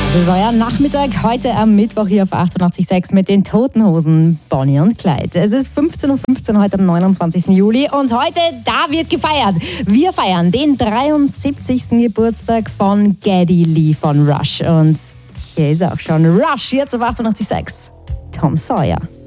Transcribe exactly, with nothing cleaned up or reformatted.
Das ist euer Nachmittag heute am Mittwoch hier auf achtundachtzig Komma sechs mit den Toten Hosen Bonnie und Clyde. Es ist fünfzehn Uhr fünfzehn heute am neunundzwanzigsten Juli und heute, da wird gefeiert. Wir feiern den dreiundsiebzigsten Geburtstag von Geddy Lee von Rush. Und hier ist auch schon Rush, jetzt auf achtundachtzig Komma sechs. Tom Sawyer.